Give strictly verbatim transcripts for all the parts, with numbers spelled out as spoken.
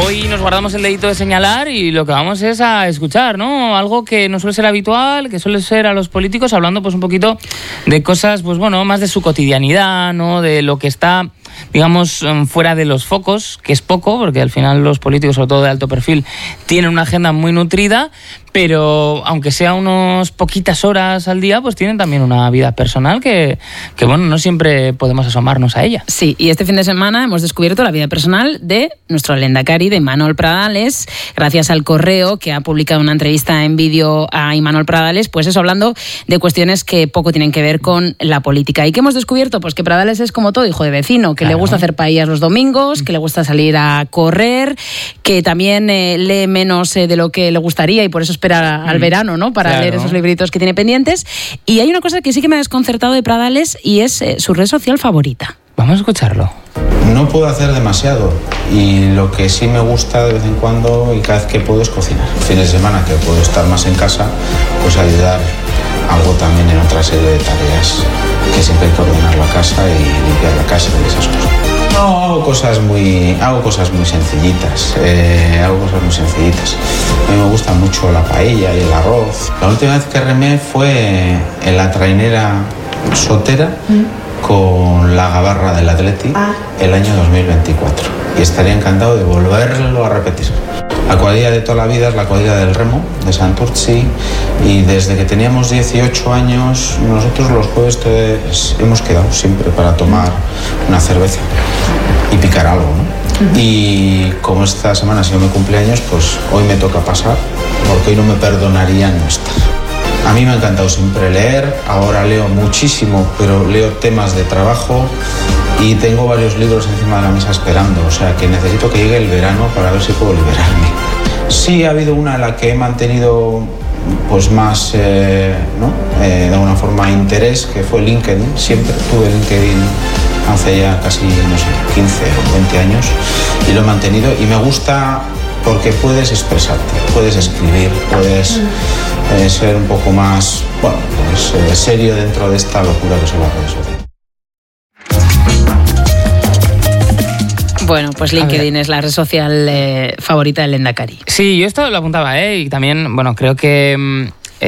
Hoy nos guardamos el dedito de señalar y lo que vamos es a escuchar, ¿no? Algo que no suele ser habitual, que suele ser a los políticos, hablando pues un poquito de cosas, pues bueno, más de su cotidianidad, ¿no? De lo que está, digamos, fuera de los focos, que es poco, porque al final los políticos, sobre todo de alto perfil, tienen una agenda muy nutrida, pero aunque sea unos poquitas horas al día, pues tienen también una vida personal que, que bueno, no siempre podemos asomarnos a ella. Sí, y este fin de semana hemos descubierto la vida personal de nuestro Lehendakari, de Imanol Pradales, gracias al Correo, que ha publicado una entrevista en vídeo a Imanol Pradales, pues eso, hablando de cuestiones que poco tienen que ver con la política. ¿Y qué hemos descubierto? Pues que Pradales es como todo hijo de vecino, que claro, le gusta hacer paellas los domingos, que le gusta salir a correr, que también eh, lee menos eh, de lo que le gustaría y por eso espera al verano, ¿no? Para claro. leer esos libritos que tiene pendientes. Y hay una cosa que sí que me ha desconcertado de Pradales y es eh, su red social favorita. Vamos a escucharlo. No puedo hacer demasiado y lo que sí me gusta de vez en cuando y cada vez que puedo es cocinar. Fines de semana que puedo estar más en casa, pues ayudar algo también en otra serie de tareas que siempre hay que ordenar la casa y limpiar la casa y esas cosas. No, hago cosas muy, hago cosas muy sencillitas, eh, hago cosas muy sencillitas. A mí me gusta mucho la paella y el arroz. La última vez que remé fue en la trainera Sotera ¿Mm? con la gabarra del Atleti ah. el año dos mil veinticuatro. Y estaría encantado de volverlo a repetir. La cuadrilla de toda la vida es la cuadrilla del Remo, de Santurtzi, y desde que teníamos dieciocho años, nosotros los jueves hemos quedado siempre para tomar una cerveza y picar algo, ¿no? Uh-huh. Y como esta semana ha sido mi cumpleaños, pues hoy me toca pasar, porque hoy no me perdonaría no estar. A mí me ha encantado siempre leer, ahora leo muchísimo, pero leo temas de trabajo y tengo varios libros encima de la mesa esperando, o sea que necesito que llegue el verano para ver si puedo liberarme. Sí, ha habido una en la que he mantenido pues más, eh, ¿no? eh, de alguna forma, interés, que fue LinkedIn. Siempre tuve LinkedIn hace ya casi, no sé, quince o veinte años y lo he mantenido y me gusta porque puedes expresarte, puedes escribir, puedes eh, ser un poco más, bueno, pues, eh, serio dentro de esta locura que son las redes sociales. Bueno, pues LinkedIn es la red social eh, favorita del Lehendakari. Sí, yo esto lo apuntaba, ¿eh? Y también, bueno, creo que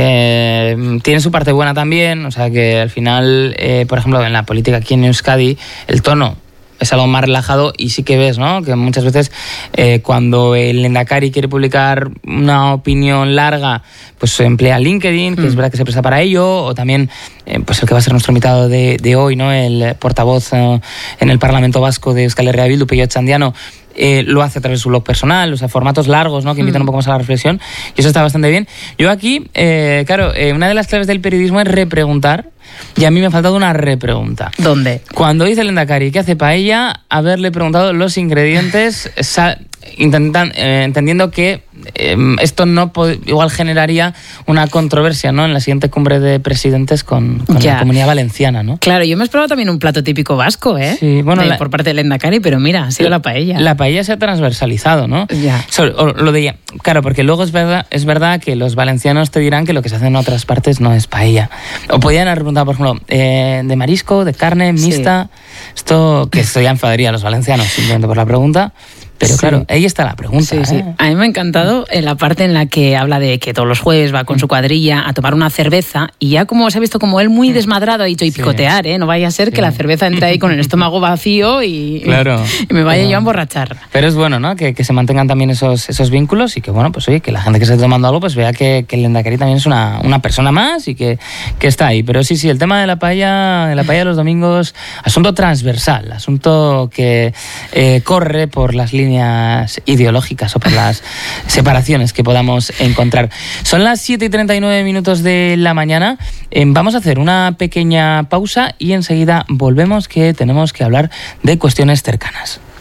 eh, tiene su parte buena también, o sea que al final, eh, por ejemplo, en la política aquí en Euskadi, el tono es algo más relajado y sí que ves, ¿no? Que muchas veces eh, cuando el Lehendakari quiere publicar una opinión larga, pues se emplea LinkedIn, que mm. es verdad que se presta para ello, o también eh, pues el que va a ser nuestro invitado de, de hoy, ¿no? El portavoz eh, en el Parlamento Vasco de Euskal Herria Bildu, Pello Txandiano, Eh, lo hace a través de su blog personal, o sea, formatos largos, ¿no? Que invitan un poco más a la reflexión, y eso está bastante bien. Yo aquí, eh, claro, eh, una de las claves del periodismo es repreguntar, y a mí me ha faltado una repregunta. ¿Dónde? Cuando dice el Lehendakari que hace paella, haberle preguntado los ingredientes, sa- intentan, eh, entendiendo que eh, esto no pod- igual generaría una controversia, ¿no? En la siguiente cumbre de presidentes con, con la Comunidad Valenciana, ¿no? Claro, yo me he esperado también un plato típico vasco, ¿eh? Sí, bueno, de, la, por parte del Lehendakari, pero mira, ha sido la paella. La paella se ha transversalizado, ¿no? Ya. So, lo de, claro, porque luego es verdad, es verdad que los valencianos te dirán que lo que se hace en otras partes no es paella. O podían haber preguntado, por ejemplo, eh, de marisco, de carne, mixta. Sí. Esto, que esto ya enfadaría a los valencianos simplemente por la pregunta. Pero sí. Claro, ahí está la pregunta. Sí, ¿eh? sí. A mí me ha encantado en la parte en la que habla de que todos los jueves va con su cuadrilla a tomar una cerveza y ya como se ha visto como él muy desmadrado ha dicho y picotear, sí. ¿eh? No vaya a ser sí. que la cerveza entre ahí con el estómago vacío y, claro. y me vaya claro. yo a emborrachar. Pero es bueno, ¿no? Que, que se mantengan también esos, esos vínculos y que, bueno, pues oye, que la gente que esté tomando algo pues vea que, que el Lehendakari también es una, una persona más y que, que está ahí. Pero sí, sí, el tema de la paella, de la paella de los domingos, asunto transversal, asunto que eh, corre por las líneas ideológicas o por las separaciones que podamos encontrar. Son las siete y treinta y nueve minutos de la mañana. Eh, vamos a hacer una pequeña pausa y enseguida volvemos, que tenemos que hablar de cuestiones cercanas.